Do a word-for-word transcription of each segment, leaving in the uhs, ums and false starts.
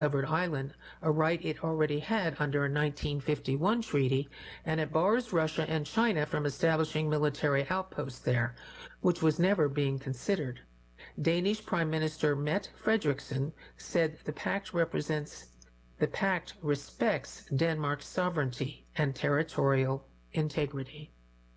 covered island, a right it already had under a nineteen fifty-one treaty, and it bars Russia and China from establishing military outposts there, which was never being considered. Danish Prime Minister Mette Frederiksen said the pact represents the pact respects Denmark's sovereignty and territorial integrity.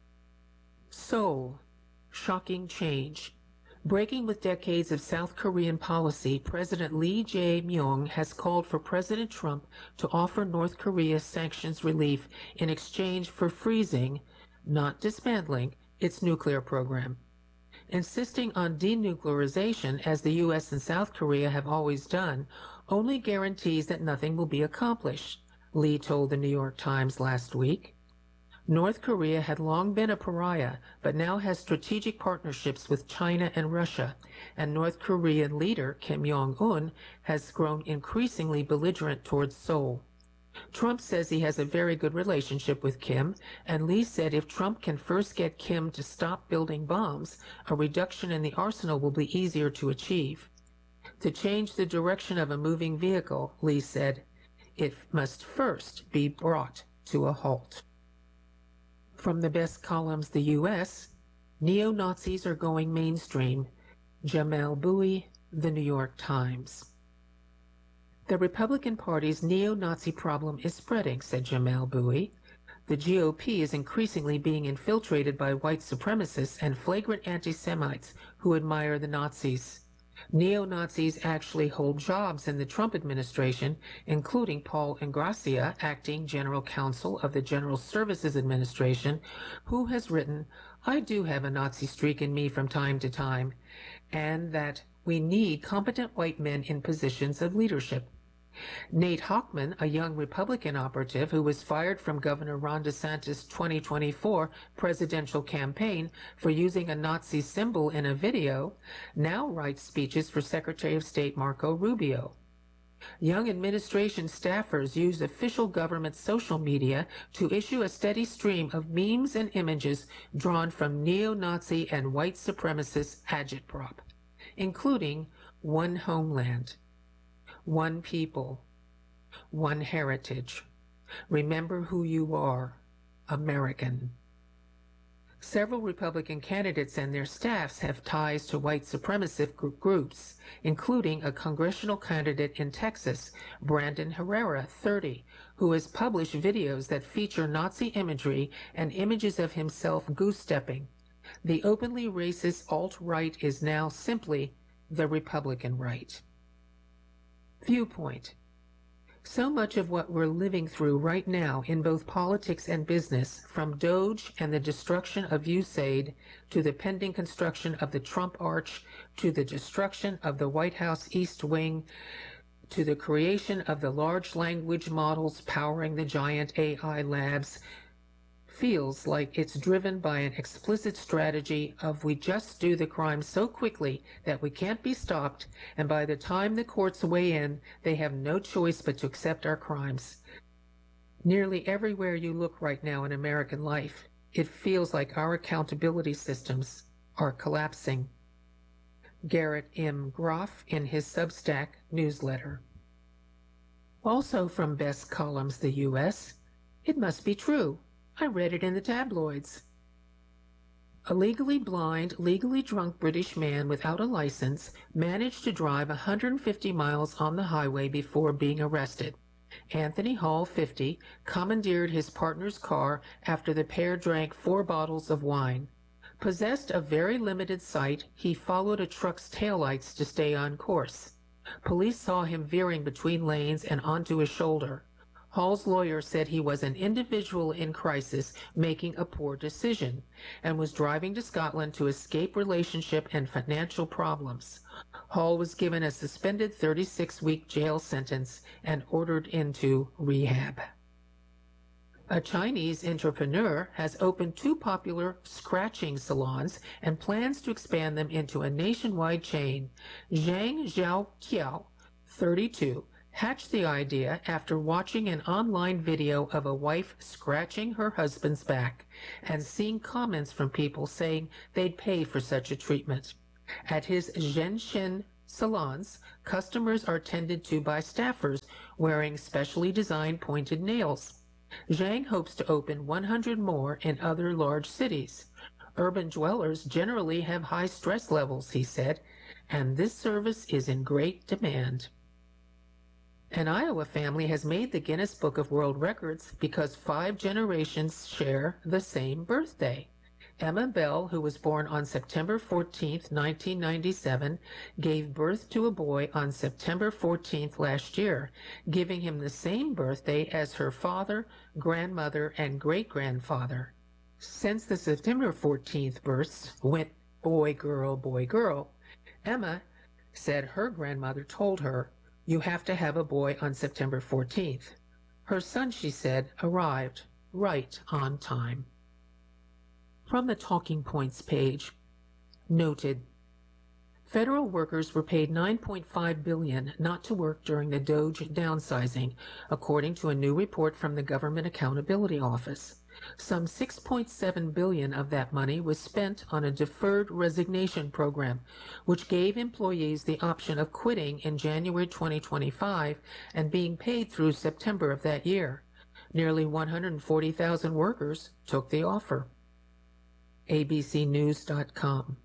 Seoul, shocking change. Breaking with decades of South Korean policy, President Lee Jae-myung has called for President Trump to offer North Korea sanctions relief in exchange for freezing, not dismantling, its nuclear program. Insisting on denuclearization, as the U S and South Korea have always done, only guarantees that nothing will be accomplished, Lee told the New York Times last week. North Korea had long been a pariah, but now has strategic partnerships with China and Russia, and North Korean leader Kim Jong-un has grown increasingly belligerent towards Seoul. Trump says he has a very good relationship with Kim, and Lee said if Trump can first get Kim to stop building bombs, a reduction in the arsenal will be easier to achieve. To change the direction of a moving vehicle, Lee said, it must first be brought to a halt. From the best columns, the U S, neo-Nazis are going mainstream. Jamelle Bouie, The New York Times. The Republican Party's neo-Nazi problem is spreading, said Jamelle Bouie. The G O P is increasingly being infiltrated by white supremacists and flagrant anti-Semites who admire the Nazis. Neo-Nazis actually hold jobs in the Trump administration, including Paul Ingrassia, acting general counsel of the General Services Administration, who has written, I do have a Nazi streak in me from time to time, and that we need competent white men in positions of leadership. Nate Hochman, a young Republican operative who was fired from Governor Ron DeSantis' twenty twenty-four presidential campaign for using a Nazi symbol in a video, now writes speeches for Secretary of State Marco Rubio. Young administration staffers use official government social media to issue a steady stream of memes and images drawn from neo-Nazi and white supremacist agitprop, including one homeland, one people, one heritage. Remember who you are, American. Several Republican candidates and their staffs have ties to white supremacist groups, including a congressional candidate in Texas, Brandon Herrera, thirty, who has published videos that feature Nazi imagery and images of himself goose-stepping. The openly racist alt-right is now simply the Republican right. Viewpoint. So much of what we're living through right now in both politics and business, from Doge and the destruction of U S A I D to the pending construction of the Trump Arch to the destruction of the White House East Wing to the creation of the large language models powering the giant A I labs, feels like it's driven by an explicit strategy of we just do the crime so quickly that we can't be stopped, and by the time the courts weigh in, they have no choice but to accept our crimes. Nearly everywhere you look right now in American life, it feels like our accountability systems are collapsing. Garrett M. Groff in his Substack newsletter. Also from Best Columns, the U S, it must be true. I read it in the tabloids. A legally blind, legally drunk British man without a license managed to drive one hundred fifty miles on the highway before being arrested. Anthony Hall, fifty, commandeered his partner's car after the pair drank four bottles of wine. Possessed of very limited sight, he followed a truck's taillights to stay on course. Police saw him veering between lanes and onto his shoulder. Hall's lawyer said he was an individual in crisis making a poor decision and was driving to Scotland to escape relationship and financial problems. Hall was given a suspended thirty-six week jail sentence and ordered into rehab. A Chinese entrepreneur has opened two popular scratching salons and plans to expand them into a nationwide chain. Zhang Xiaoqiao, thirty-two, hatched the idea after watching an online video of a wife scratching her husband's back and seeing comments from people saying they'd pay for such a treatment. At his Zhenshin salons, customers are tended to by staffers wearing specially designed pointed nails. Zhang hopes to open one hundred more in other large cities. Urban dwellers generally have high stress levels, he said, and this service is in great demand. An Iowa family has made the Guinness Book of World Records because five generations share the same birthday. Emma Bell, who was born on September fourteenth, nineteen ninety-seven, gave birth to a boy on September fourteenth last year, giving him the same birthday as her father, grandmother, and great-grandfather. Since the September fourteenth births went boy, girl, boy, girl, Emma said her grandmother told her, "You have to have a boy on September fourteenth. Her son, she said, arrived right on time. From the Talking Points page, noted, federal workers were paid nine point five billion dollars not to work during the Doge downsizing, according to a new report from the Government Accountability Office. Some six point seven billion dollars of that money was spent on a deferred resignation program, which gave employees the option of quitting in January twenty twenty-five and being paid through September of that year. Nearly one hundred forty thousand workers took the offer. A B C News dot com.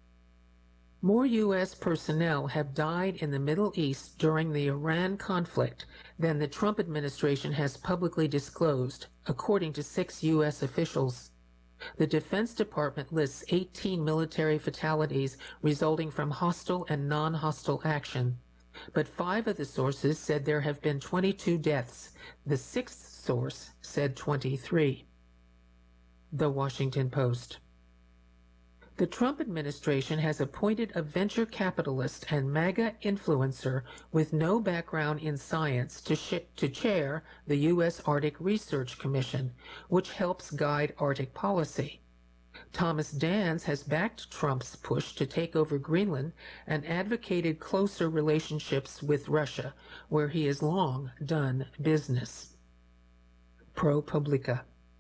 More U S personnel have died in the Middle East during the Iran conflict than the Trump administration has publicly disclosed, according to six U S officials. The Defense Department lists eighteen military fatalities resulting from hostile and non-hostile action, but five of the sources said there have been twenty-two deaths. The sixth source said twenty-three. The Washington Post. The Trump administration has appointed a venture capitalist and MAGA influencer with no background in science to, sh- to chair the U S Arctic Research Commission, which helps guide Arctic policy. Thomas Dans has backed Trump's push to take over Greenland and advocated closer relationships with Russia, where he has long done business. ProPublica.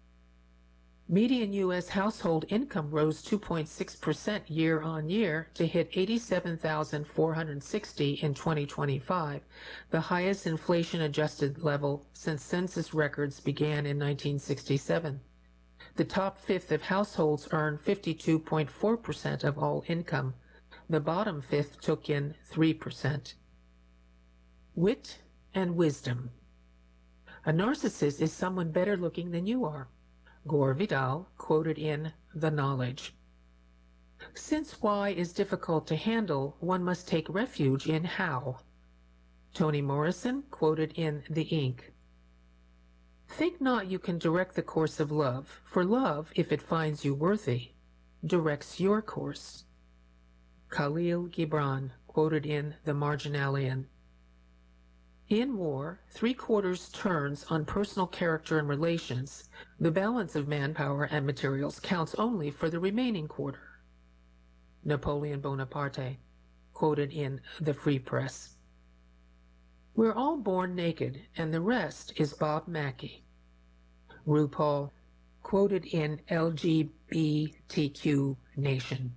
Median U S household income rose two point six percent year on year to hit eighty-seven thousand four hundred sixty dollars in twenty twenty-five, the highest inflation-adjusted level since census records began in nineteen sixty-seven. The top fifth of households earn fifty-two point four percent of all income. The bottom fifth took in three percent. Wit and wisdom. A narcissist is someone better looking than you are. Gore Vidal, quoted in The Knowledge. Since why is difficult to handle, one must take refuge in how. Toni Morrison, quoted in The Ink. Think not you can direct the course of love, for love, if it finds you worthy, directs your course. Khalil Gibran, quoted in The Marginalian. In war, three-quarters turns on personal character and relations. The balance of manpower and materials counts only for the remaining quarter. Napoleon Bonaparte, quoted in The Free Press. We're all born naked, and the rest is Bob Mackie. RuPaul, quoted in L G B T Q Nation.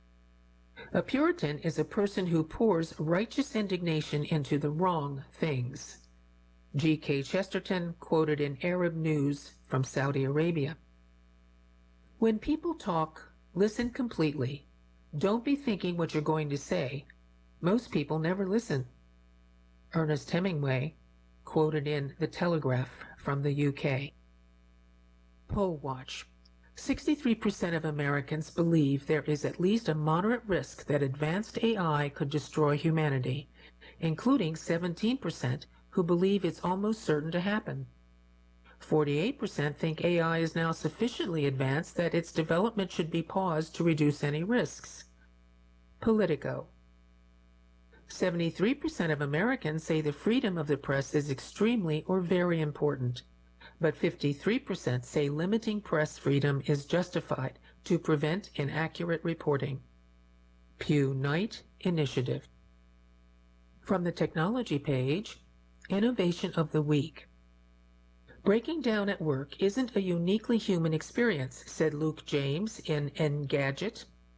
A Puritan is a person who pours righteous indignation into the wrong things. G K Chesterton, quoted in Arab News from Saudi Arabia. When people talk, listen completely. Don't be thinking what you're going to say. Most people never listen. Ernest Hemingway, quoted in The Telegraph from the U K. Poll Watch. sixty-three percent of Americans believe there is at least a moderate risk that advanced A I could destroy humanity, including seventeen percent who believe it's almost certain to happen. forty-eight percent think A I is now sufficiently advanced that its development should be paused to reduce any risks. Politico. seventy-three percent of Americans say the freedom of the press is extremely or very important, but fifty-three percent say limiting press freedom is justified to prevent inaccurate reporting. Pew Knight Initiative. From the technology page, Innovation of the Week. Breaking down at work isn't a uniquely human experience, said Luke James in Engadget.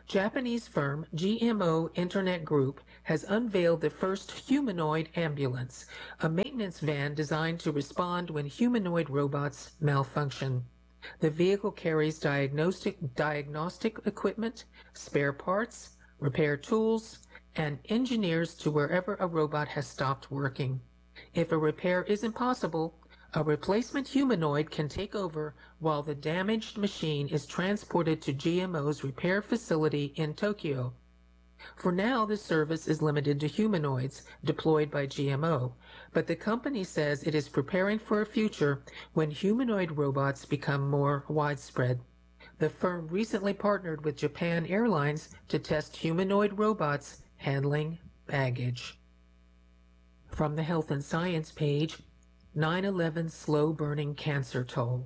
Japanese firm G M O Internet Group has unveiled the first humanoid ambulance, a maintenance van designed to respond when humanoid robots malfunction. The vehicle carries diagnostic, diagnostic equipment, spare parts, repair tools, and engineers to wherever a robot has stopped working. If a repair isn't possible, a replacement humanoid can take over while the damaged machine is transported to G M O's repair facility in Tokyo. For now, the service is limited to humanoids deployed by G M O, but the company says it is preparing for a future when humanoid robots become more widespread. The firm recently partnered with Japan Airlines to test humanoid robots handling baggage. From the Health and Science page, nine eleven slow-burning cancer toll.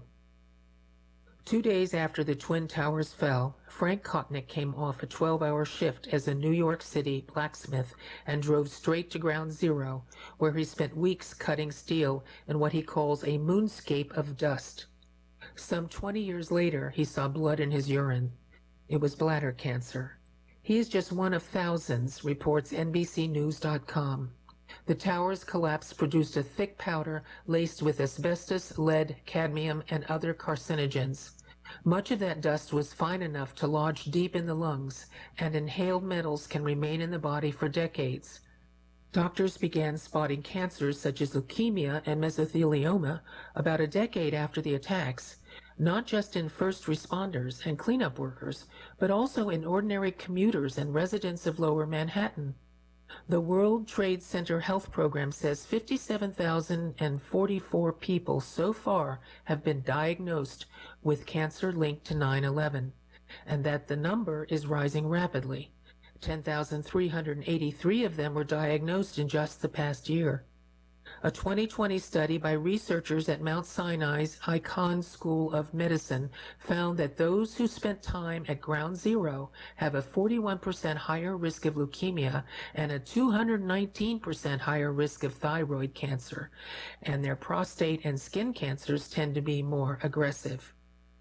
Two days after the Twin Towers fell, Frank Kotnick came off a twelve-hour shift as a New York City blacksmith and drove straight to Ground Zero, where he spent weeks cutting steel in what he calls a moonscape of dust. Some twenty years later, he saw blood in his urine. It was bladder cancer. He is just one of thousands, reports N B C News dot com. The tower's collapse produced a thick powder laced with asbestos, lead, cadmium, and other carcinogens. Much of that dust was fine enough to lodge deep in the lungs, and inhaled metals can remain in the body for decades. Doctors began spotting cancers such as leukemia and mesothelioma about a decade after the attacks, not just in first responders and cleanup workers, but also in ordinary commuters and residents of Lower Manhattan. The World Trade Center Health Program says fifty-seven thousand forty-four people so far have been diagnosed with cancer linked to nine eleven, and that the number is rising rapidly. ten thousand three hundred eighty-three of them were diagnosed in just the past year. A twenty twenty study by researchers at Mount Sinai's Icahn School of Medicine found that those who spent time at Ground Zero have a forty-one percent higher risk of leukemia and a two hundred nineteen percent higher risk of thyroid cancer, and their prostate and skin cancers tend to be more aggressive.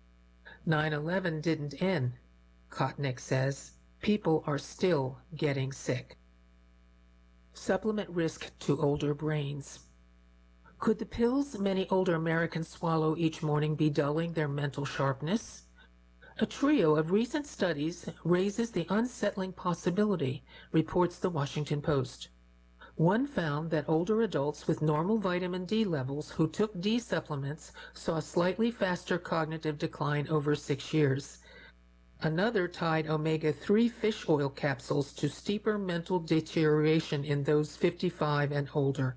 nine eleven didn't end, Kotnick says. People are still getting sick. Supplement risk to older brains. Could the pills many older Americans swallow each morning be dulling their mental sharpness? A trio of recent studies raises the unsettling possibility, reports the Washington Post. One found that older adults with normal vitamin D levels who took D supplements saw slightly faster cognitive decline over six years. Another tied omega three fish oil capsules to steeper mental deterioration in those fifty-five and older.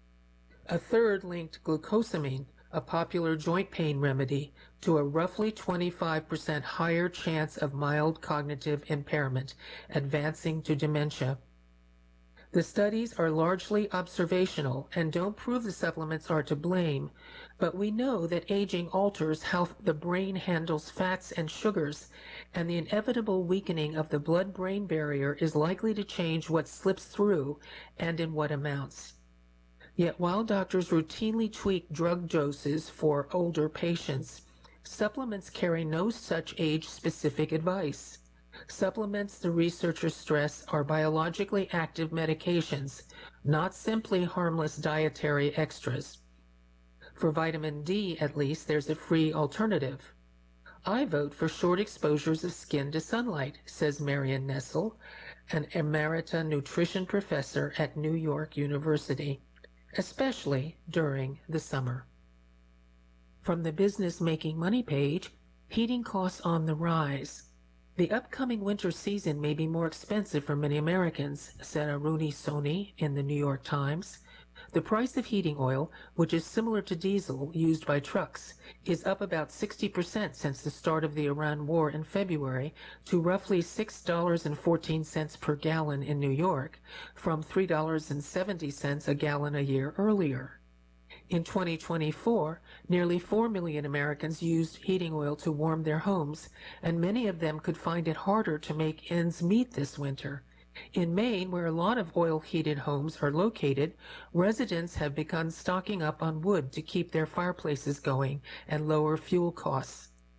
A third linked glucosamine, a popular joint pain remedy, to a roughly twenty-five percent higher chance of mild cognitive impairment, advancing to dementia. The studies are largely observational and don't prove the supplements are to blame, but we know that aging alters how the brain handles fats and sugars, and the inevitable weakening of the blood-brain barrier is likely to change what slips through and in what amounts. Yet while doctors routinely tweak drug doses for older patients, supplements carry no such age-specific advice. Supplements, the researchers stress, are biologically active medications, not simply harmless dietary extras. For vitamin D, at least, there's a free alternative. I vote for short exposures of skin to sunlight, says Marion Nessel, an emerita nutrition professor at New York University, especially during the summer. From the Business Making Money page, heating costs on the rise. The upcoming winter season may be more expensive for many Americans, said Aruni Soni in the New York Times. The price of heating oil, which is similar to diesel used by trucks, is up about sixty percent since the start of the Iran war in February to roughly six dollars and fourteen cents per gallon in New York, from three dollars and seventy cents a gallon a year earlier. In twenty twenty-four, nearly four million Americans used heating oil to warm their homes, and many of them could find it harder to make ends meet this winter. In Maine, where a lot of oil-heated homes are located, residents have begun stocking up on wood to keep their fireplaces going and lower fuel costs.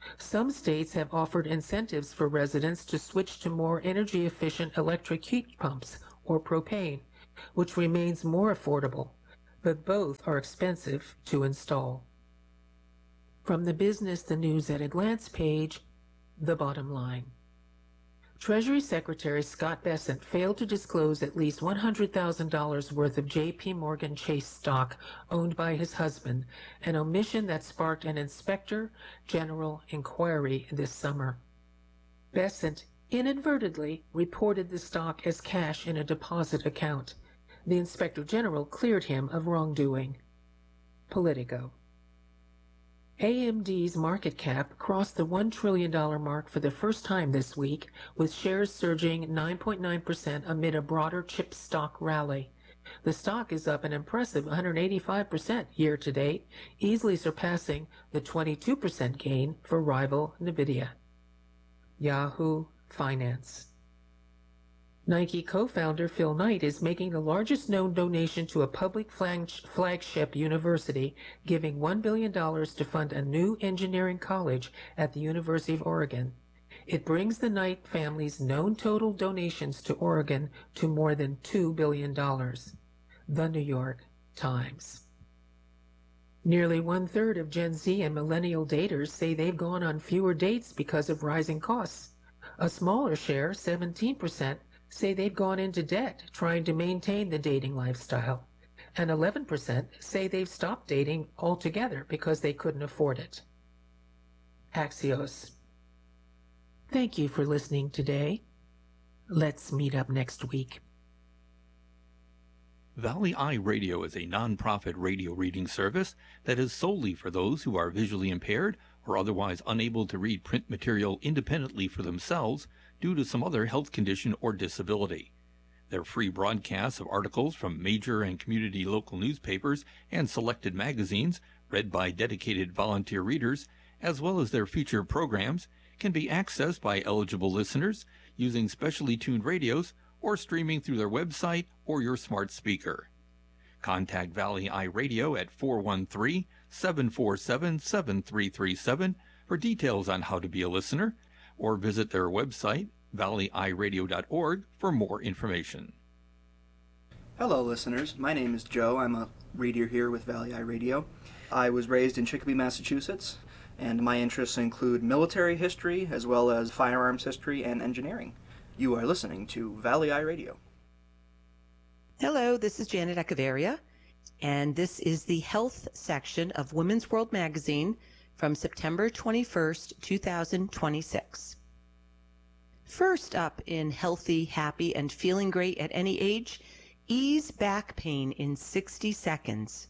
Some states have offered incentives for residents to switch to more energy-efficient electric heat pumps or propane, which remains more affordable, but both are expensive to install. From the Business the News at a Glance page, the bottom line. Treasury Secretary Scott Bessent failed to disclose at least one hundred thousand dollars worth of J P. Morgan Chase stock owned by his husband, an omission that sparked an inspector general inquiry this summer. Bessent inadvertently reported the stock as cash in a deposit account. The inspector general cleared him of wrongdoing. Politico. A M D's market cap crossed the one trillion dollars mark for the first time this week, with shares surging nine point nine percent amid a broader chip stock rally. The stock is up an impressive one hundred eighty-five percent year to date, easily surpassing the twenty-two percent gain for rival NVIDIA. Yahoo Finance. Nike co-founder Phil Knight is making the largest known donation to a public flag flagship university, giving one billion dollars to fund a new engineering college at the University of Oregon. It brings the Knight family's known total donations to Oregon to more than two billion dollars. The New York Times. Nearly one-third of Gen Z and millennial daters say they've gone on fewer dates because of rising costs. A smaller share, seventeen percent, say they've gone into debt trying to maintain the dating lifestyle, and eleven percent say they've stopped dating altogether because they couldn't afford it. Axios. Thank you for listening today. Let's meet up next week. Valley Eye Radio is a nonprofit radio reading service that is solely for those who are visually impaired or otherwise unable to read print material independently for themselves due to some other health condition or disability. Their free broadcasts of articles from major and community local newspapers and selected magazines, read by dedicated volunteer readers, as well as their feature programs, can be accessed by eligible listeners using specially tuned radios or streaming through their website or your smart speaker. Contact Valley Eye Radio at four one three, seven four seven, seven three three seven for details on how to be a listener, or visit their website, valley eye radio dot org, for more information. Hello, listeners. My name is Joe. I'm a reader here with Valley Eye Radio. I was raised in Chicopee, Massachusetts, and my interests include military history as well as firearms history and engineering. You are listening to Valley Eye Radio. Hello, this is Janet Echeverria, and this is the health section of Women's World Magazine from September twenty-first, two thousand twenty-six. First up in Healthy, Happy, and Feeling Great at Any Age, ease back pain in sixty seconds.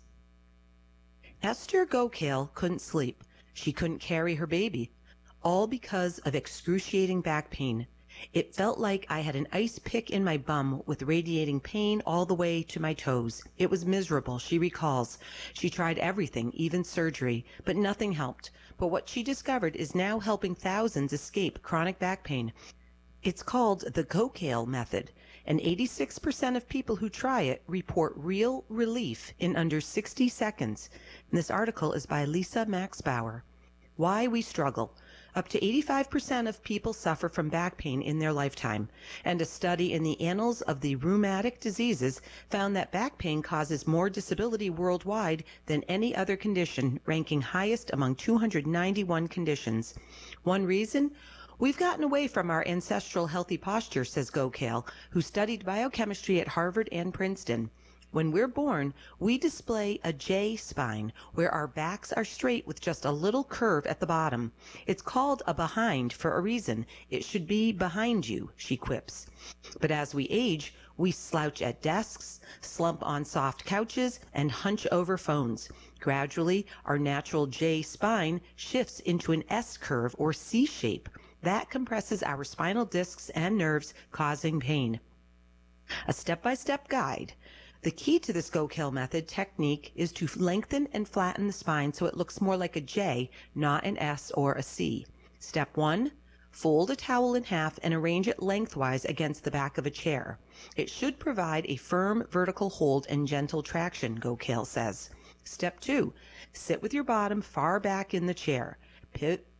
Esther Gokhale couldn't sleep. She couldn't carry her baby, all because of excruciating back pain. It felt like I had an ice pick in my bum with radiating pain all the way to my toes. It was miserable, she recalls. She tried everything, even surgery, but nothing helped. But what she discovered is now helping thousands escape chronic back pain. It's called the Gokhale method, and eighty-six percent of people who try it report real relief in under sixty seconds. And this article is by Lisa Maxbauer. Why we struggle. Up to eighty-five percent of people suffer from back pain in their lifetime, and a study in the Annals of the Rheumatic Diseases found that back pain causes more disability worldwide than any other condition, ranking highest among two hundred ninety-one conditions. One reason? We've gotten away from our ancestral healthy posture, says Gokhale, who studied biochemistry at Harvard and Princeton. When we're born, we display a J spine, where our backs are straight with just a little curve at the bottom. It's called a behind for a reason. It should be behind you, she quips. But as we age, we slouch at desks, slump on soft couches, and hunch over phones. Gradually, our natural J spine shifts into an S curve or C shape. That compresses our spinal discs and nerves, causing pain. A step-by-step guide. The key to this Gokhale method technique is to lengthen and flatten the spine so it looks more like a J, not an S or a C. Step one, fold a towel in half and arrange it lengthwise against the back of a chair. It should provide a firm vertical hold and gentle traction, Gokhale says. Step two, sit with your bottom far back in the chair. Pit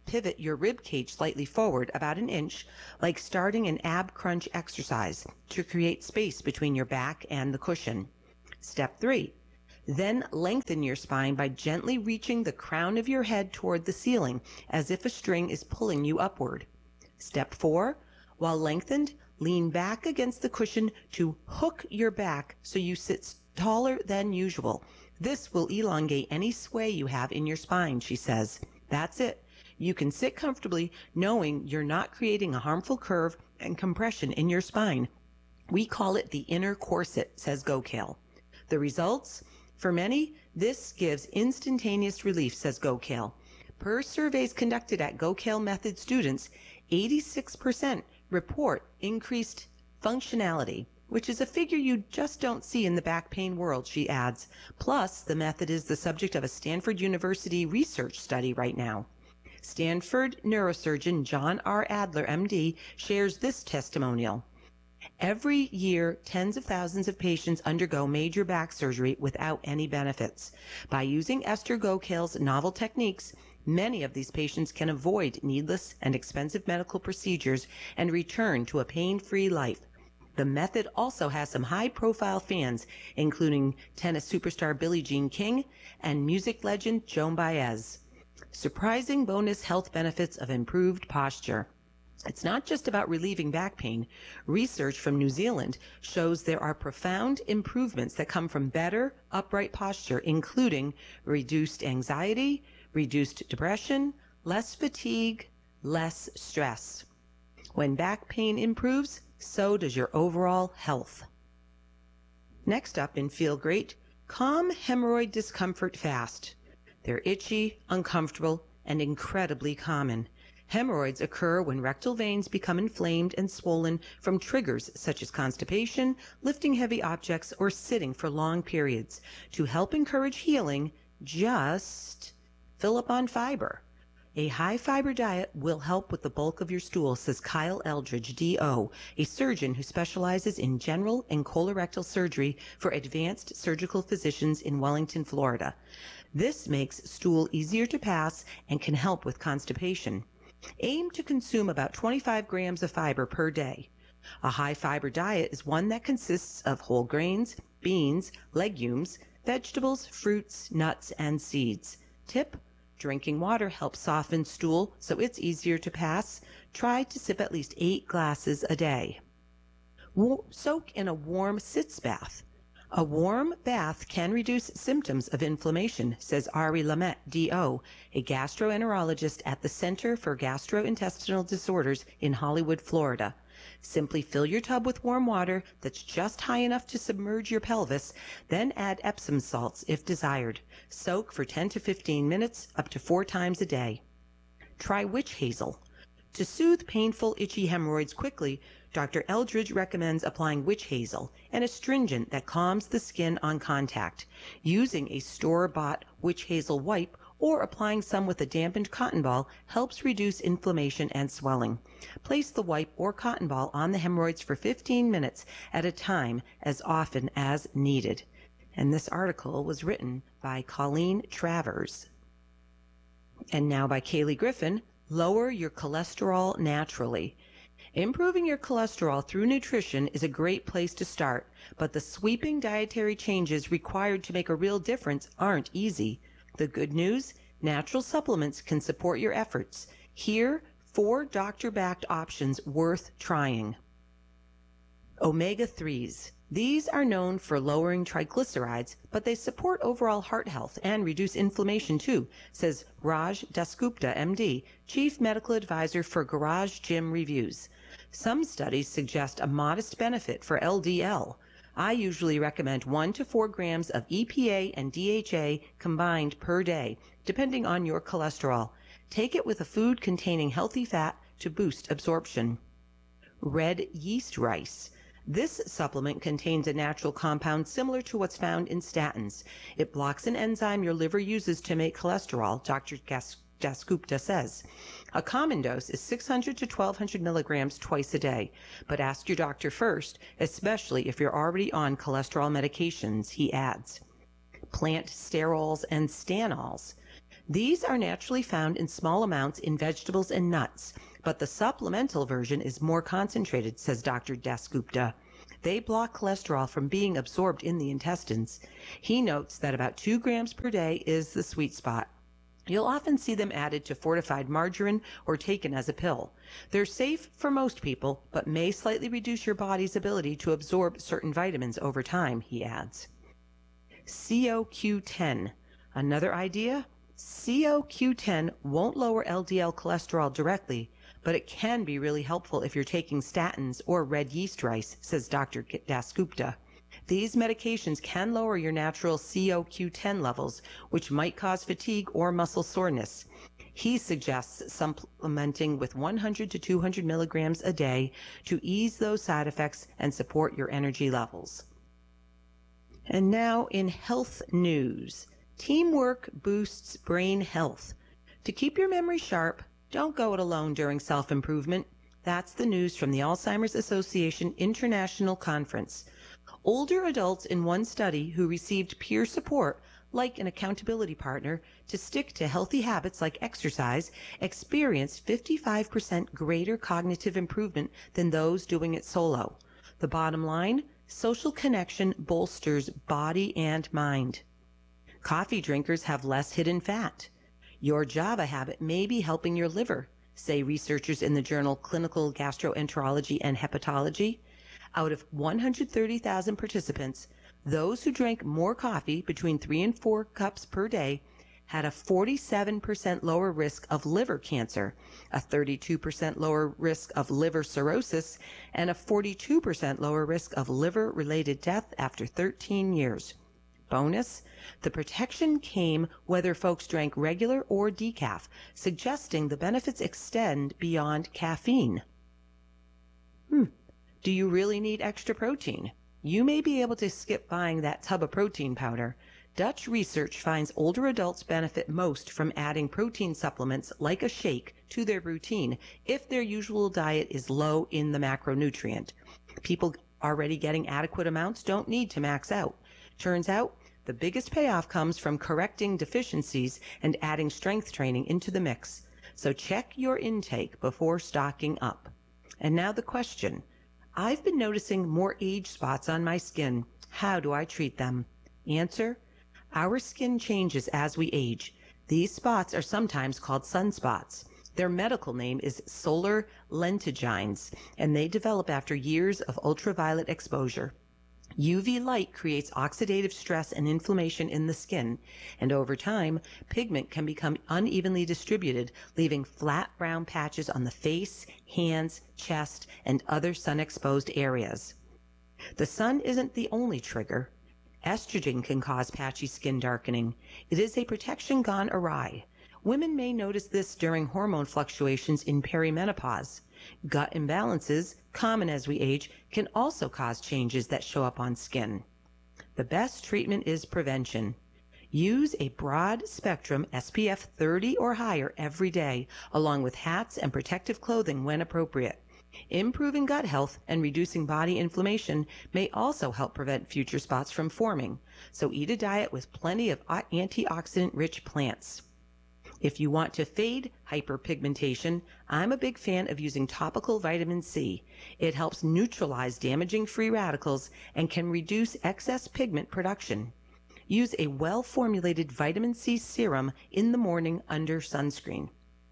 pivot your rib cage slightly forward about an inch, like starting an ab crunch exercise, to create space between your back and the cushion. Step three. Then lengthen your spine by gently reaching the crown of your head toward the ceiling, as if a string is pulling you upward. Step four. While lengthened, lean back against the cushion to hook your back so you sit taller than usual. This will elongate any sway you have in your spine, she says. That's it. You can sit comfortably knowing you're not creating a harmful curve and compression in your spine. We call it the inner corset, says GoKale. The results? For many, this gives instantaneous relief, says GoKale. Per surveys conducted at GoKale Method students, eighty-six percent report increased functionality, which is a figure you just don't see in the back pain world, she adds. Plus, the method is the subject of a Stanford University research study right now. Stanford neurosurgeon John R. Adler, M D, shares this testimonial. Every year, tens of thousands of patients undergo major back surgery without any benefits. By using Esther GoKale's novel techniques, many of these patients can avoid needless and expensive medical procedures and return to a pain-free life. The method also has some high-profile fans, including tennis superstar Billie Jean King and music legend Joan Baez. Surprising bonus health benefits of improved posture. It's not just about relieving back pain. Research from New Zealand shows there are profound improvements that come from better upright posture, including reduced anxiety, reduced depression, less fatigue, less stress. When back pain improves, so does your overall health. Next up in Feel Great, calm hemorrhoid discomfort fast. They're itchy, uncomfortable, and incredibly common. Hemorrhoids occur when rectal veins become inflamed and swollen from triggers such as constipation, lifting heavy objects, or sitting for long periods. To help encourage healing, just fill up on fiber. A high-fiber diet will help with the bulk of your stool, says Kyle Eldridge, D O, a surgeon who specializes in general and colorectal surgery for advanced surgical physicians in Wellington, Florida. This makes stool easier to pass and can help with constipation. Aim to consume about twenty-five grams of fiber per day. A high-fiber diet is one that consists of whole grains, beans, legumes, vegetables, fruits, nuts, and seeds. Tip: drinking water helps soften stool so it's easier to pass. Try to sip at least eight glasses a day. Soak in a warm sitz bath. A warm bath can reduce symptoms of inflammation, says Ari Lamette, D O, a gastroenterologist at the Center for Gastrointestinal Disorders in Hollywood, Florida. Simply fill your tub with warm water that's just high enough to submerge your pelvis, then add Epsom salts if desired. Soak for ten to fifteen minutes, up to four times a day. Try witch hazel. To soothe painful, itchy hemorrhoids quickly, Doctor Eldridge recommends applying witch hazel, an astringent that calms the skin on contact. Using a store-bought witch hazel wipe or applying some with a dampened cotton ball helps reduce inflammation and swelling. Place the wipe or cotton ball on the hemorrhoids for fifteen minutes at a time, as often as needed. And this article was written by Colleen Travers. And now by Kaylee Griffin, Lower Your Cholesterol Naturally. Improving your cholesterol through nutrition is a great place to start, but the sweeping dietary changes required to make a real difference aren't easy. The good news? Natural supplements can support your efforts. Here, four doctor-backed options worth trying. omega threes. These are known for lowering triglycerides, but they support overall heart health and reduce inflammation too, says Raj Dasgupta, M D, Chief Medical Advisor for Garage Gym Reviews. Some studies suggest a modest benefit for L D L. I usually recommend one to four grams of E P A and D H A combined per day, depending on your cholesterol. Take it with a food containing healthy fat to boost absorption. Red yeast rice. This supplement contains a natural compound similar to what's found in statins. It blocks an enzyme your liver uses to make cholesterol, Doctor Dasgupta says. A common dose is six hundred to twelve hundred milligrams twice a day, but ask your doctor first, especially if you're already on cholesterol medications, he adds. Plant sterols and stanols. These are naturally found in small amounts in vegetables and nuts, but the supplemental version is more concentrated, says Doctor Dasgupta. They block cholesterol from being absorbed in the intestines. He notes that about two grams per day is the sweet spot. You'll often see them added to fortified margarine or taken as a pill. They're safe for most people, but may slightly reduce your body's ability to absorb certain vitamins over time, he adds. C O Q ten. Another idea? C O Q ten won't lower L D L cholesterol directly, but it can be really helpful if you're taking statins or red yeast rice, says Doctor Dasgupta. These medications can lower your natural C O Q ten levels, which might cause fatigue or muscle soreness. He suggests supplementing with one hundred to two hundred milligrams a day to ease those side effects and support your energy levels. And now in health news, teamwork boosts brain health. To keep your memory sharp, don't go it alone during self-improvement. That's the news from the Alzheimer's Association International Conference. Older adults in one study who received peer support, like an accountability partner, to stick to healthy habits like exercise, experienced fifty-five percent greater cognitive improvement than those doing it solo. The bottom line, social connection bolsters body and mind. Coffee drinkers have less hidden fat. Your Java habit may be helping your liver, say researchers in the journal Clinical Gastroenterology and Hepatology. Out of one hundred thirty thousand participants, those who drank more coffee, between three and four cups per day, had a forty-seven percent lower risk of liver cancer, a thirty-two percent lower risk of liver cirrhosis, and a forty-two percent lower risk of liver-related death after thirteen years. Bonus, the protection came whether folks drank regular or decaf, suggesting the benefits extend beyond caffeine. Hmm. Do you really need extra protein? You may be able to skip buying that tub of protein powder. Dutch research finds older adults benefit most from adding protein supplements like a shake to their routine if their usual diet is low in the macronutrient. People already getting adequate amounts don't need to max out. Turns out, the biggest payoff comes from correcting deficiencies and adding strength training into the mix. So check your intake before stocking up. And now the question. I've been noticing more age spots on my skin. How do I treat them? Answer: our skin changes as we age. These spots are sometimes called sunspots. Their medical name is solar lentigines, and they develop after years of ultraviolet exposure. U V light creates oxidative stress and inflammation in the skin, and over time, pigment can become unevenly distributed, leaving flat brown patches on the face, hands, chest, and other sun-exposed areas. The sun isn't the only trigger. Estrogen can cause patchy skin darkening. It is a protection gone awry. Women may notice this during hormone fluctuations in perimenopause. Gut imbalances, common as we age, can also cause changes that show up on skin. The best treatment is prevention. Use a broad spectrum S P F thirty or higher every day, along with hats and protective clothing when appropriate. Improving gut health and reducing body inflammation may also help prevent future spots from forming, so eat a diet with plenty of antioxidant-rich plants. If you want to fade hyperpigmentation, I'm a big fan of using topical vitamin C. It helps neutralize damaging free radicals and can reduce excess pigment production. Use a well-formulated vitamin C serum in the morning under sunscreen.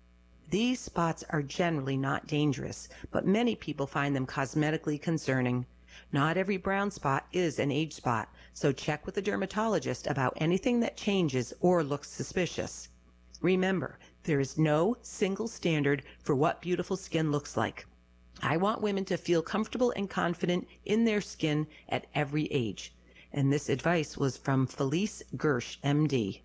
These spots are generally not dangerous, but many people find them cosmetically concerning. Not every brown spot is an age spot, so check with a dermatologist about anything that changes or looks suspicious. Remember, there is no single standard for what beautiful skin looks like. I want women to feel comfortable and confident in their skin at every age. And this advice was from Felice Gersh, M D.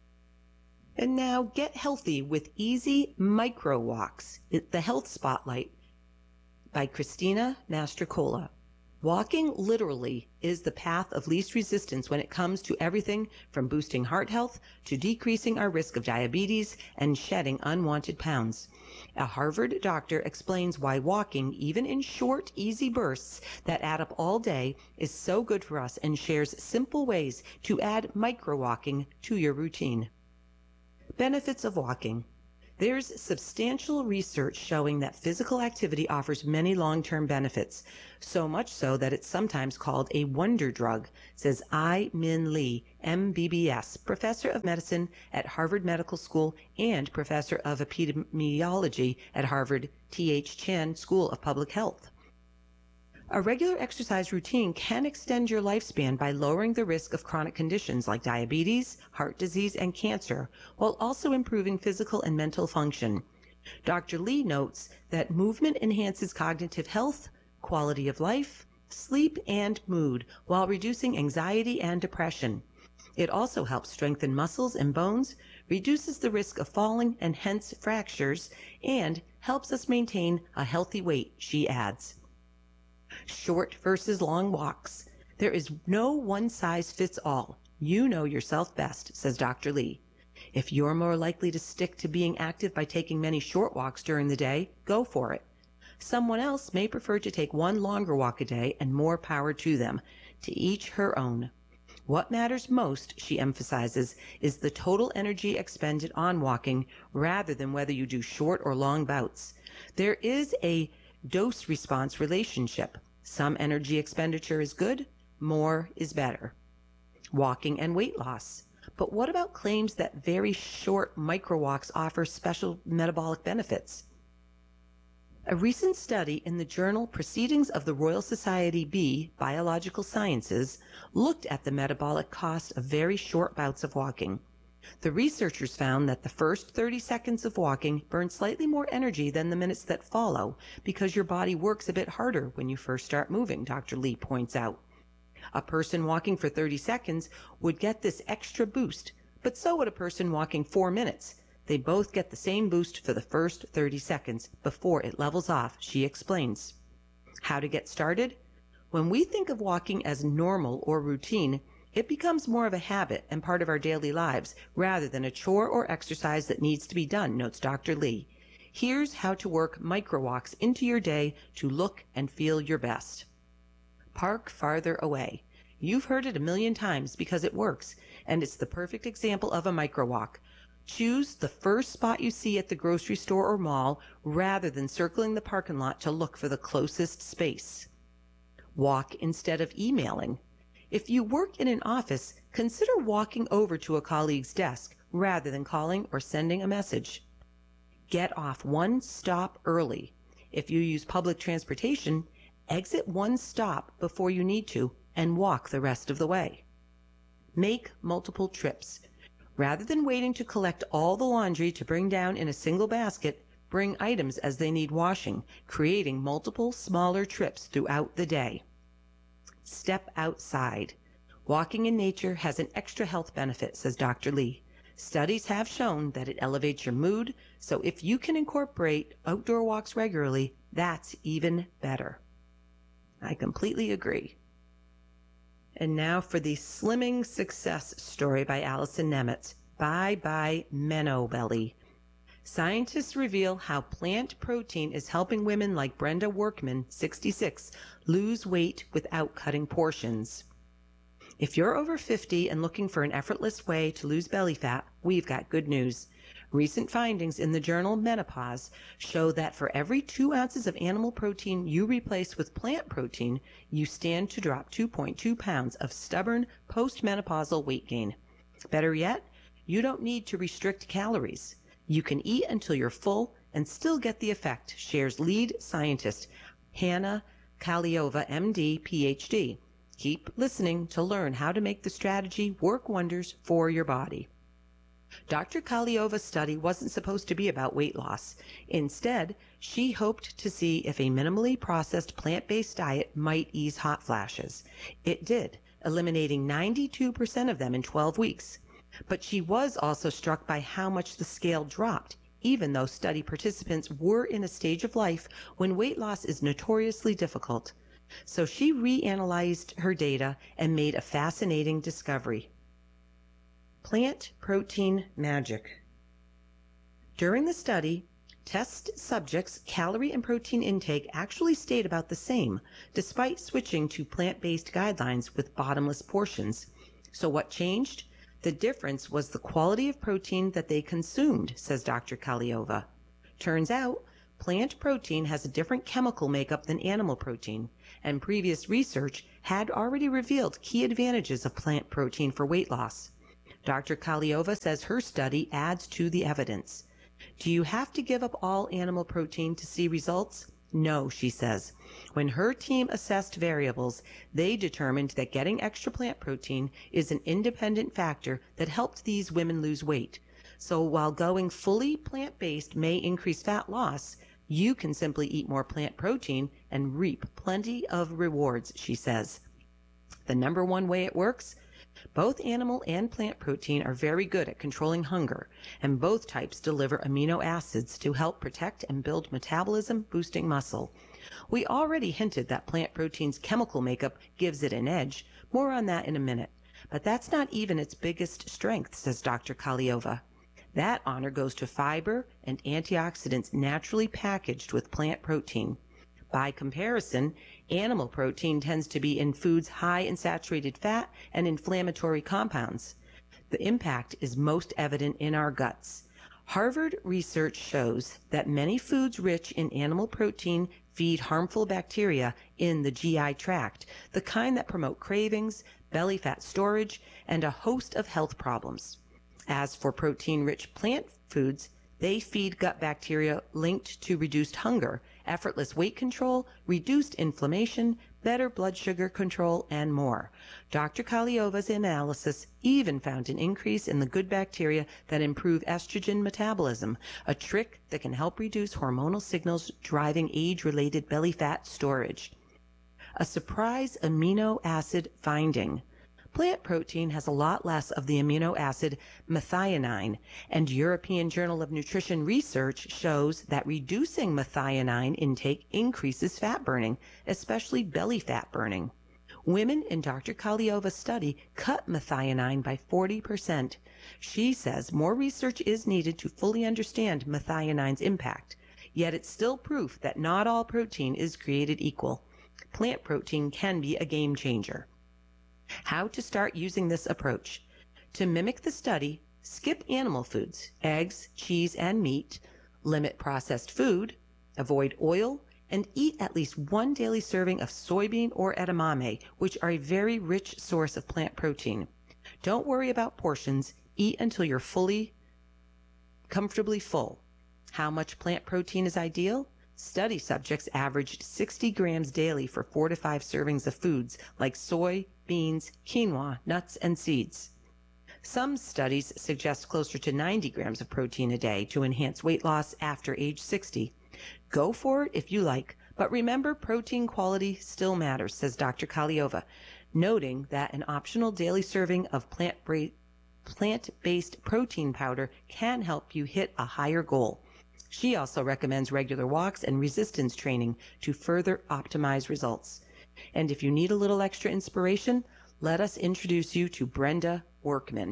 And now get healthy with Easy Micro Walks, the Health Spotlight by Christina Mastrocola. Walking literally is the path of least resistance when it comes to everything from boosting heart health to decreasing our risk of diabetes and shedding unwanted pounds. A Harvard doctor explains why walking, even in short, easy bursts that add up all day, is so good for us and shares simple ways to add micro-walking to your routine. Benefits of walking. There's substantial research showing that physical activity offers many long-term benefits, so much so that it's sometimes called a wonder drug, says I-Min Lee, M B B S, professor of medicine at Harvard Medical School and professor of epidemiology at Harvard T H Chan School of Public Health. A regular exercise routine can extend your lifespan by lowering the risk of chronic conditions like diabetes, heart disease, and cancer, while also improving physical and mental function. Doctor Lee notes that movement enhances cognitive health, quality of life, sleep, and mood, while reducing anxiety and depression. It also helps strengthen muscles and bones, reduces the risk of falling and hence fractures, and helps us maintain a healthy weight, she adds. Short versus long walks. There is no one-size-fits-all. You know yourself best, says Doctor Lee. If you're more likely to stick to being active by taking many short walks during the day, go for it. Someone else may prefer to take one longer walk a day, and more power to them. To each her own. What matters most, she emphasizes, is the total energy expended on walking rather than whether you do short or long bouts. There is a dose-response relationship. Some energy expenditure is good, more is better. Walking and weight loss. But what about claims that very short microwalks offer special metabolic benefits? A recent study in the journal Proceedings of the Royal Society B, Biological Sciences, looked at the metabolic cost of very short bouts of walking. The researchers found that the first thirty seconds of walking burn slightly more energy than the minutes that follow because your body works a bit harder when you first start moving, Doctor Lee points out. A person walking for thirty seconds would get this extra boost, but so would a person walking four minutes. They both get the same boost for the first thirty seconds before it levels off, she explains. How to get started? When we think of walking as normal or routine, it becomes more of a habit and part of our daily lives rather than a chore or exercise that needs to be done, notes Doctor Lee. Here's how to work microwalks into your day to look and feel your best. Park farther away. You've heard it a million times because it works, and it's the perfect example of a microwalk. Choose the first spot you see at the grocery store or mall rather than circling the parking lot to look for the closest space. Walk instead of emailing. If you work in an office, consider walking over to a colleague's desk rather than calling or sending a message. Get off one stop early. If you use public transportation, exit one stop before you need to and walk the rest of the way. Make multiple trips. Rather than waiting to collect all the laundry to bring down in a single basket, bring items as they need washing, creating multiple smaller trips throughout the day. Step outside. Walking in nature has an extra health benefit, says Doctor Lee. Studies have shown that it elevates your mood, so if you can incorporate outdoor walks regularly, that's even better. I completely agree. And now for the Slimming Success Story by Allison Nemetz. Bye bye Menno Belly. Scientists reveal how plant protein is helping women like Brenda Workman, sixty-six, lose weight without cutting portions. If you're over fifty and looking for an effortless way to lose belly fat, we've got good news. Recent findings in the journal Menopause show that for every two ounces of animal protein you replace with plant protein, you stand to drop two point two pounds of stubborn postmenopausal weight gain. Better yet, you don't need to restrict calories. You can eat until you're full and still get the effect, shares lead scientist Hannah Kaliova, M D, P H D. Keep listening to learn how to make the strategy work wonders for your body. Doctor Kaliova's study wasn't supposed to be about weight loss. Instead, she hoped to see if a minimally processed plant-based diet might ease hot flashes. It did, eliminating ninety-two percent of them in twelve weeks. But she was also struck by how much the scale dropped, even though study participants were in a stage of life when weight loss is notoriously difficult. So she reanalyzed her data and made a fascinating discovery. Plant protein magic. During the study, test subjects' calorie and protein intake actually stayed about the same, despite switching to plant-based guidelines with bottomless portions. So what changed? The difference was the quality of protein that they consumed, says Doctor Kaliova. Turns out, plant protein has a different chemical makeup than animal protein, and previous research had already revealed key advantages of plant protein for weight loss. Doctor Kaliova says her study adds to the evidence. Do you have to give up all animal protein to see results? No, she says. When her team assessed variables, they determined that getting extra plant protein is an independent factor that helped these women lose weight. So while going fully plant-based may increase fat loss, you can simply eat more plant protein and reap plenty of rewards, she says. The number one way it works? Both animal and plant protein are very good at controlling hunger, and both types deliver amino acids to help protect and build metabolism, boosting muscle. We already hinted that plant protein's chemical makeup gives it an edge. More on that in a minute. But that's not even its biggest strength, says Doctor Kaliova. That honor goes to fiber and antioxidants naturally packaged with plant protein. By comparison, animal protein tends to be in foods high in saturated fat and inflammatory compounds. The impact is most evident in our guts. Harvard research shows that many foods rich in animal protein feed harmful bacteria in the G I tract, the kind that promote cravings, belly fat storage, and a host of health problems. As for protein-rich plant foods, they feed gut bacteria linked to reduced hunger, effortless weight control, reduced inflammation, better blood sugar control, and more. Doctor Kaliova's analysis even found an increase in the good bacteria that improve estrogen metabolism, a trick that can help reduce hormonal signals driving age-related belly fat storage. A surprise amino acid finding. Plant protein has a lot less of the amino acid methionine, and European Journal of Nutrition research shows that reducing methionine intake increases fat burning, especially belly fat burning. Women in Doctor Kaliova's study cut methionine by forty percent. She says more research is needed to fully understand methionine's impact, yet it's still proof that not all protein is created equal. Plant protein can be a game changer. How to start using this approach. To mimic the study, skip animal foods, eggs, cheese, and meat, limit processed food, avoid oil, and eat at least one daily serving of soybean or edamame, which are a very rich source of plant protein. Don't worry about portions. Eat until you're fully, comfortably full. How much plant protein is ideal? Study subjects averaged sixty grams daily for four to five servings of foods like soy, beans, quinoa, nuts, and seeds. Some studies suggest closer to ninety grams of protein a day to enhance weight loss after age sixty. Go for it if you like, but remember protein quality still matters, says Doctor Kaliova, noting that an optional daily serving of plant-based plant-based protein powder can help you hit a higher goal. She also recommends regular walks and resistance training to further optimize results. And if you need a little extra inspiration, let us introduce you to Brenda Workman.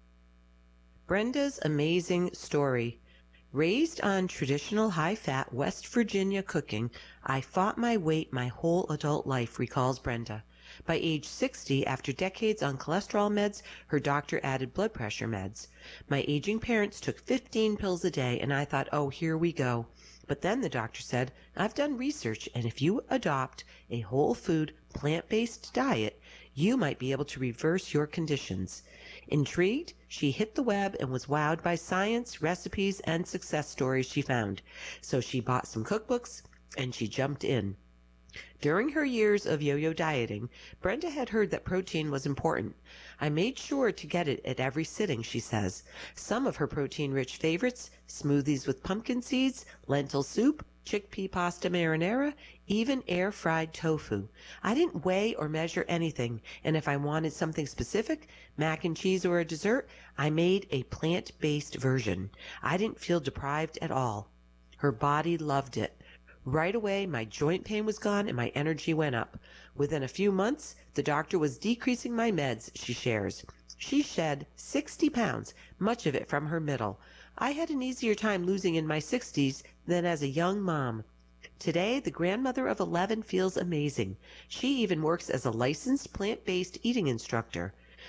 Brenda's amazing story. Raised on traditional high-fat West Virginia cooking, I fought my weight my whole adult life, recalls Brenda. By age sixty, after decades on cholesterol meds, her doctor added blood pressure meds. My aging parents took fifteen pills a day, and I thought, oh, here we go. But then the doctor said, I've done research, and if you adopt a whole food, plant-based diet, you might be able to reverse your conditions. Intrigued, she hit the web and was wowed by science, recipes, and success stories she found. So she bought some cookbooks, and she jumped in. During her years of yo-yo dieting, Brenda had heard that protein was important. I made sure to get it at every sitting, she says. Some of her protein-rich favorites, smoothies with pumpkin seeds, lentil soup, chickpea pasta marinara, even air-fried tofu. I didn't weigh or measure anything, and if I wanted something specific, mac and cheese or a dessert, I made a plant-based version. I didn't feel deprived at all. Her body loved it. Right away, my joint pain was gone and my energy went up. Within a few months, the doctor was decreasing my meds, she shares. She shed sixty pounds, much of it from her middle. I had an easier time losing in my sixties than as a young mom. Today, the grandmother of eleven feels amazing. She even works as a licensed plant-based eating instructor.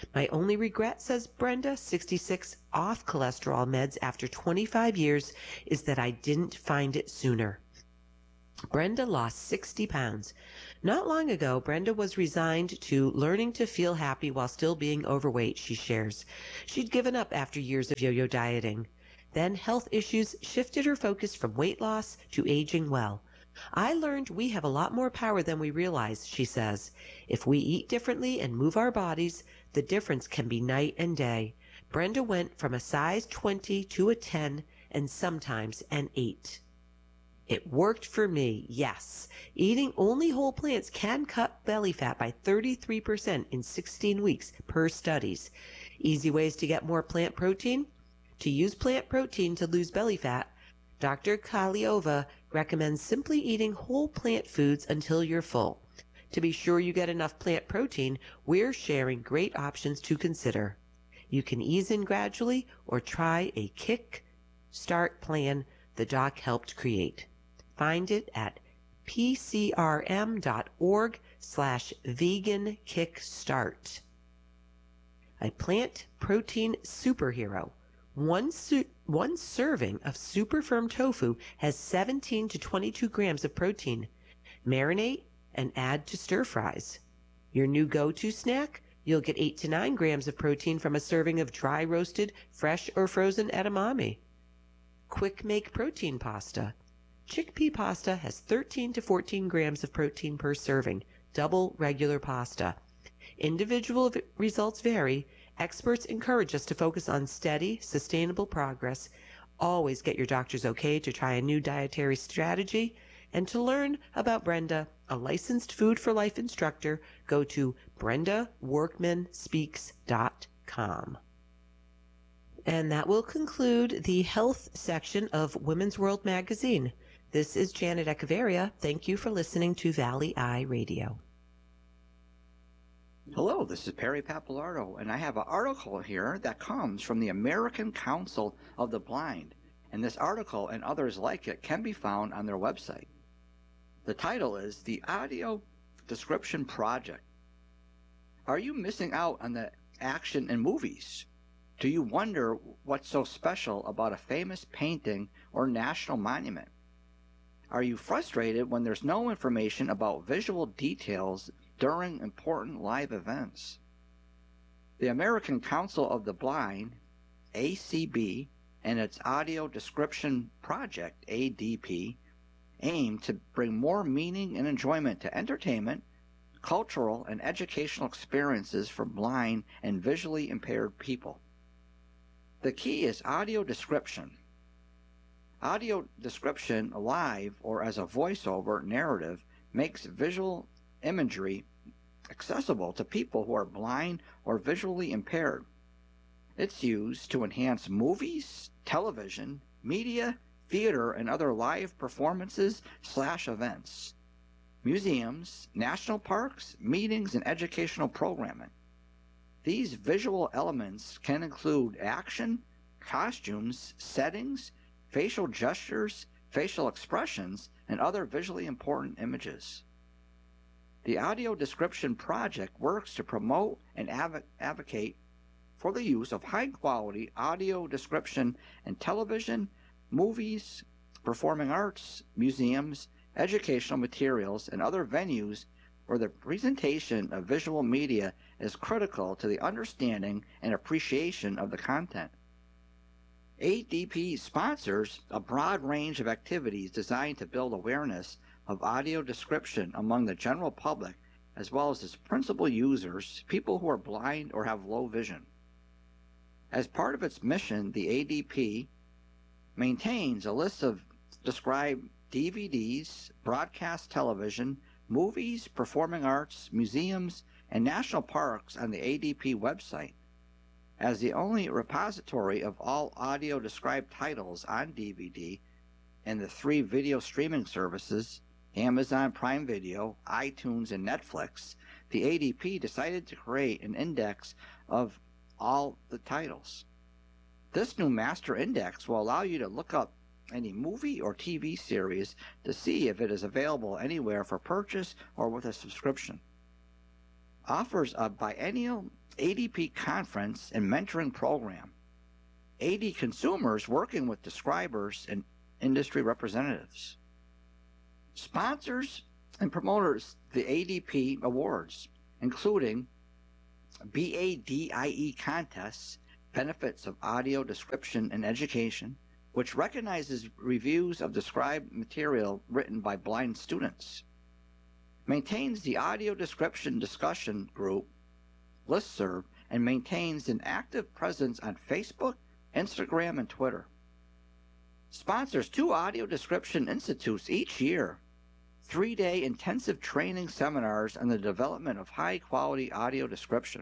My only regret, says Brenda, sixty-six, off cholesterol meds after twenty-five years, is that I didn't find it sooner. Brenda lost sixty pounds. Not long ago, Brenda was resigned to learning to feel happy while still being overweight, she shares. She'd given up after years of yo-yo dieting. Then health issues shifted her focus from weight loss to aging well. I learned we have a lot more power than we realize, she says. If we eat differently and move our bodies, the difference can be night and day. Brenda went from a size twenty to a ten and sometimes an eight. It worked for me, yes. Eating only whole plants can cut belly fat by thirty-three percent in sixteen weeks per studies. Easy ways to get more plant protein? To use plant protein to lose belly fat, Doctor Kaliova recommends simply eating whole plant foods until you're full. To be sure you get enough plant protein, we're sharing great options to consider. You can ease in gradually or try a kick start plan the doc helped create. Find it at pcrm.org slash vegan kickstart. A plant protein superhero. One, su- one serving of super firm tofu has seventeen to twenty-two grams of protein. Marinate and add to stir fries. Your new go-to snack? You'll get eight to nine grams of protein from a serving of dry roasted, fresh or frozen edamame. Quick make protein pasta. Chickpea pasta has thirteen to fourteen grams of protein per serving, double regular pasta. Individual v- results vary. Experts encourage us to focus on steady, sustainable progress. Always get your doctor's okay to try a new dietary strategy. And to learn about Brenda, a licensed Food for Life instructor, go to brenda workman speaks dot com. And that will conclude the health section of Women's World magazine. This is Janet Echeverria. Thank you for listening to Valley Eye Radio. Hello, this is Perry Pappalardo, and I have an article here that comes from the American Council of the Blind, and this article and others like it can be found on their website. The title is The Audio Description Project. Are you missing out on the action in movies? Do you wonder what's so special about a famous painting or national monument? Are you frustrated when there's no information about visual details during important live events? The American Council of the Blind, A C B, and its Audio Description Project, A D P, aim to bring more meaning and enjoyment to entertainment, cultural, and educational experiences for blind and visually impaired people. The key is audio description. Audio description live or as a voiceover narrative makes visual imagery accessible to people who are blind or visually impaired. It's used to enhance movies, television, media, theater, and other live performances slash events, museums, national parks, meetings, and educational programming. These visual elements can include action, costumes, settings, facial gestures, facial expressions, and other visually important images. The Audio Description Project works to promote and adv- advocate for the use of high-quality audio description in television, movies, performing arts, museums, educational materials, and other venues where the presentation of visual media is critical to the understanding and appreciation of the content. A D P sponsors a broad range of activities designed to build awareness of audio description among the general public, as well as its principal users, people who are blind or have low vision. As part of its mission, the A D P maintains a list of described D V Ds, broadcast television, movies, performing arts, museums, and national parks on the A D P website. As the only repository of all audio described titles on D V D and the three video streaming services, Amazon Prime Video, iTunes, and Netflix, the A D P decided to create an index of all the titles. This new master index will allow you to look up any movie or T V series to see if it is available anywhere for purchase or with a subscription. Offers a biennial A D P conference and mentoring program. A D consumers working with describers and industry representatives. Sponsors and promoters the A D P awards, including B A D I E contests, Benefits of Audio Description and Education, which recognizes reviews of described material written by blind students. Maintains the Audio Description Discussion Group listserv and maintains an active presence on Facebook, Instagram, and Twitter. Sponsors two Audio Description Institutes each year, three-day intensive training seminars on the development of high-quality audio description.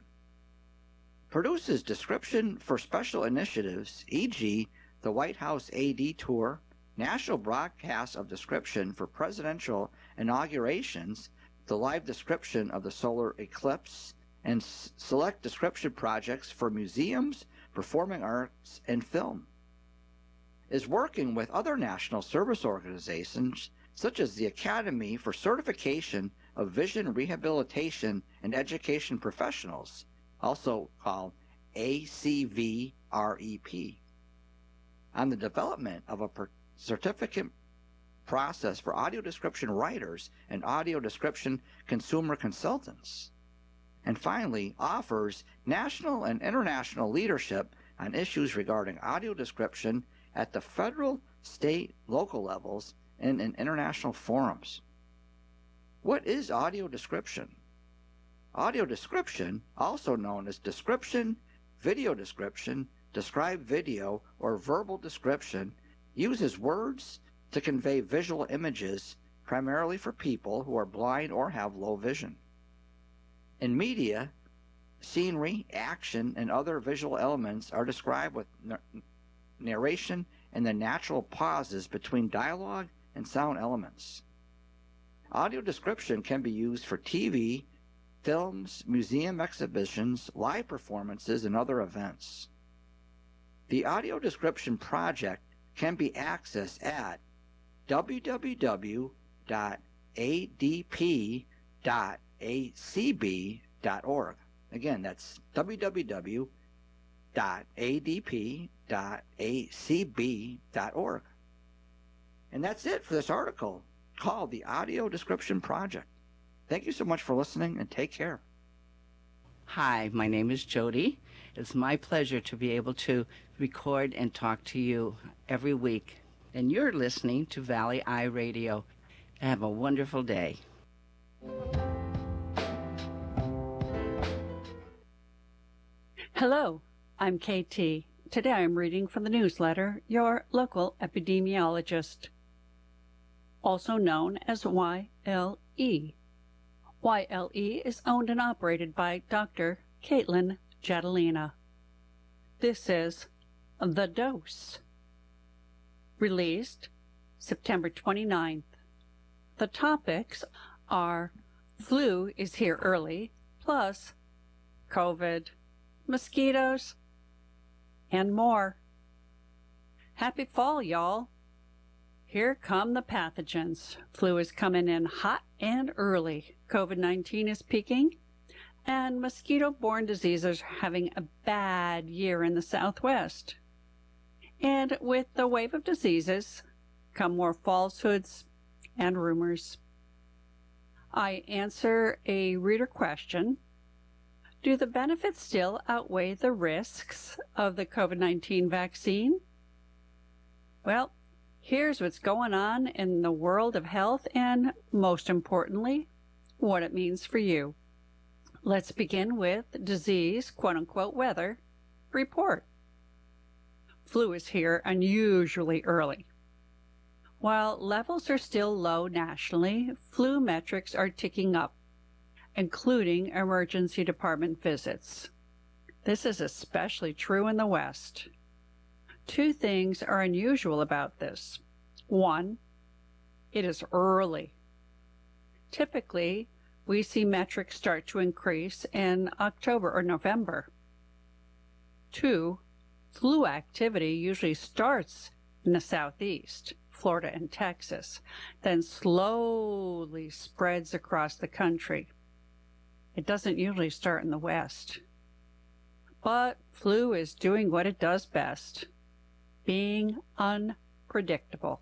Produces description for special initiatives, for example, the White House A D Tour, national broadcasts of description for presidential inaugurations, the live description of the solar eclipse, and s- select description projects for museums, performing arts, and film. Is working with other national service organizations such as the Academy for Certification of Vision Rehabilitation and Education Professionals, also called A C V R E P, on the development of a per- certificate process for audio description writers and audio description consumer consultants. And finally, offers national and international leadership on issues regarding audio description at the federal, state, local levels, and in international forums. What is audio description? Audio description, also known as description, video description, described video, or verbal description, uses words to convey visual images primarily for people who are blind or have low vision. In media, scenery, action, and other visual elements are described with narration and the natural pauses between dialogue and sound elements. Audio description can be used for T V, films, museum exhibitions, live performances, and other events. The Audio Description Project can be accessed at w w w dot a d p dot a c b dot org. Again, that's w w w dot a d p dot a c b dot org. And that's it for this article called The Audio Description Project. Thank you so much for listening, and take care. Hi, my name is Jody. It's my pleasure to be able to record and talk to you every week. And you're listening to Valley Eye Radio. Have a wonderful day. Hello, I'm K T. Today I'm reading from the newsletter, Your Local Epidemiologist, also known as Y L E. Y L E is owned and operated by Doctor Caitlin Jadalina. This is The Dose. Released September twenty-ninth. The topics are flu is here early, plus COVID, mosquitoes, and more. Happy fall, y'all. Here come the pathogens. Flu is coming in hot and early. COVID nineteen is peaking, and mosquito-borne diseases are having a bad year in the Southwest. And with the wave of diseases come more falsehoods and rumors. I answer a reader question. Do the benefits still outweigh the risks of the COVID nineteen vaccine? Well, here's what's going on in the world of health and, most importantly, what it means for you. Let's begin with disease, quote-unquote, weather report. Flu is here unusually early. While levels are still low nationally, flu metrics are ticking up, including emergency department visits. This is especially true in the West. Two things are unusual about this. One, it is early. Typically, we see metrics start to increase in October or November. Two, flu activity usually starts in the Southeast, Florida and Texas, then slowly spreads across the country. It doesn't usually start in the West. But flu is doing what it does best, being unpredictable.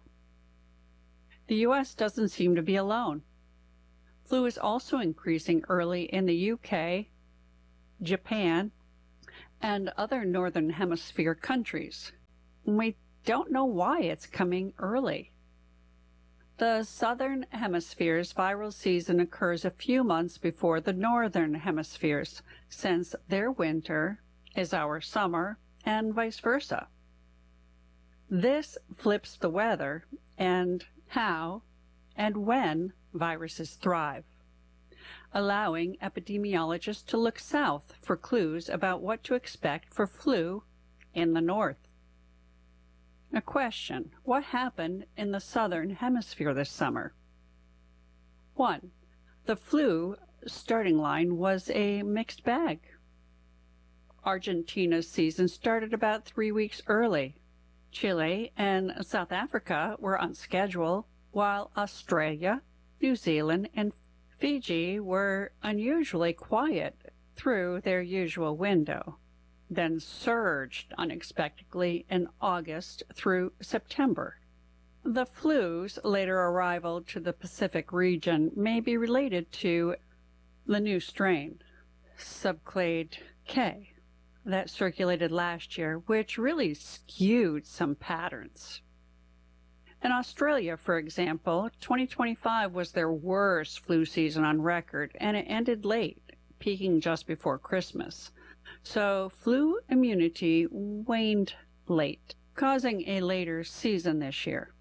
The U S doesn't seem to be alone. Flu is also increasing early in the U K, Japan, and other Northern Hemisphere countries. We don't know why it's coming early. The Southern Hemisphere's viral season occurs a few months before the Northern Hemisphere's, since their winter is our summer, and vice versa. This flips the weather and how and when viruses thrive, allowing epidemiologists to look south for clues about what to expect for flu in the north. A question: what happened in the Southern Hemisphere this summer? One, the flu starting line was a mixed bag. Argentina's season started about three weeks early. Chile and South Africa were on schedule, while Australia, New Zealand, and Fiji were unusually quiet through their usual window, then surged unexpectedly in August through September. The flu's later arrival to the Pacific region may be related to the new strain, subclade K, that circulated last year, which really skewed some patterns. In Australia, for example, twenty twenty-five was their worst flu season on record, and it ended late, peaking just before Christmas. So flu immunity waned late, causing a later season this year.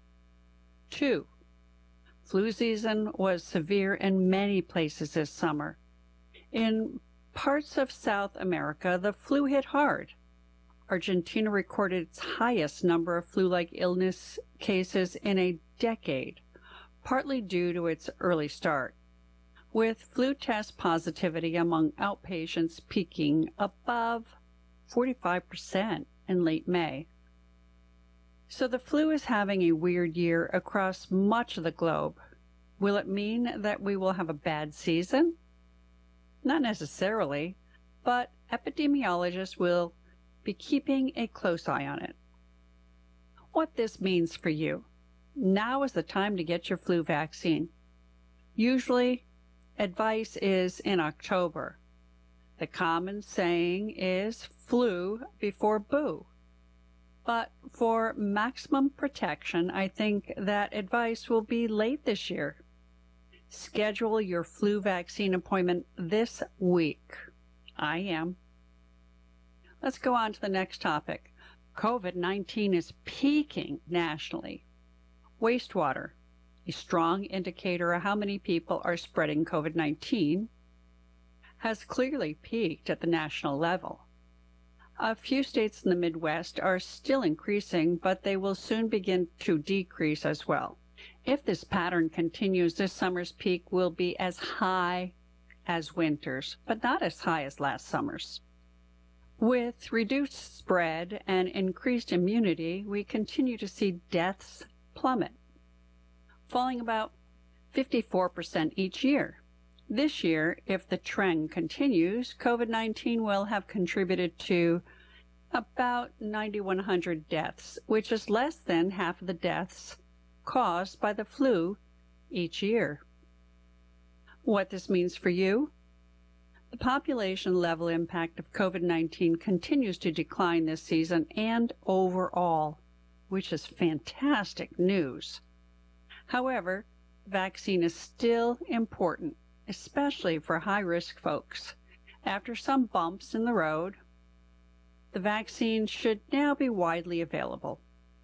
Two, flu season was severe in many places this summer. In parts of South America, the flu hit hard. Argentina recorded its highest number of flu-like illness cases in a decade, partly due to its early start, with flu test positivity among outpatients peaking above forty-five percent in late May. So the flu is having a weird year across much of the globe. Will it mean that we will have a bad season? Not necessarily, but epidemiologists will be keeping a close eye on it. What this means for you: now is the time to get your flu vaccine. Usually, advice is in October. The common saying is flu before boo. But for maximum protection, I think that advice will be late this year. Schedule your flu vaccine appointment this week. I am. Let's go on to the next topic. COVID nineteen is peaking nationally. Wastewater, a strong indicator of how many people are spreading COVID nineteen, has clearly peaked at the national level. A few states in the Midwest are still increasing, but they will soon begin to decrease as well. If this pattern continues, this summer's peak will be as high as winter's, but not as high as last summer's. With reduced spread and increased immunity, we continue to see deaths plummet, falling about fifty-four percent each year. This year, if the trend continues, COVID nineteen will have contributed to about nine thousand one hundred deaths, which is less than half of the deaths caused by the flu each year. What this means for you? The population level impact of COVID nineteen continues to decline this season and overall, which is fantastic news. However, vaccine is still important, especially for high-risk folks. After some bumps in the road, the vaccine should now be widely available.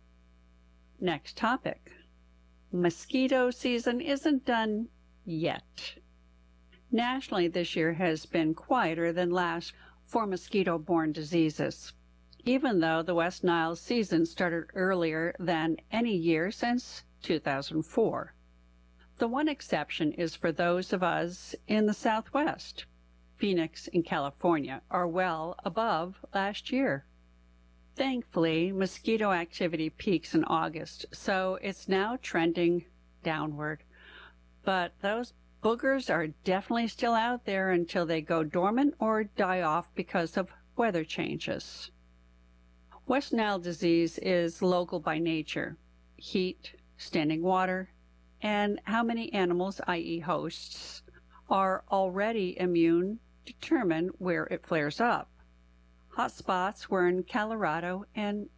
Next topic. Mosquito season isn't done yet. Nationally, this year has been quieter than last for mosquito-borne diseases, even though the West Nile season started earlier than any year since two thousand four. The one exception is for those of us in the Southwest. Phoenix and California are well above last year. Thankfully, mosquito activity peaks in August, so it's now trending downward. But those boogers are definitely still out there until they go dormant or die off because of weather changes. West Nile disease is local by nature. Heat, standing water, and how many animals, that is hosts, are already immune determine where it flares up. Hot spots were in Colorado and